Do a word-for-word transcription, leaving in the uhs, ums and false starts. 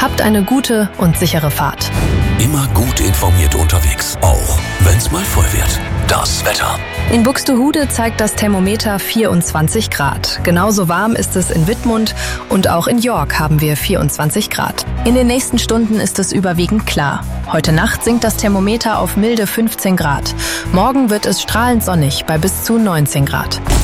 Habt eine gute und sichere Fahrt. Immer gut informiert unterwegs, auch wenn es mal voll wird. Das Wetter. In Buxtehude zeigt das Thermometer vierundzwanzig Grad. Genauso warm ist es in Wittmund und auch in York haben wir vierundzwanzig Grad. In den nächsten Stunden ist es überwiegend klar. Heute Nacht sinkt das Thermometer auf milde fünfzehn Grad. Morgen wird es strahlend sonnig bei bis zu neunzehn Grad.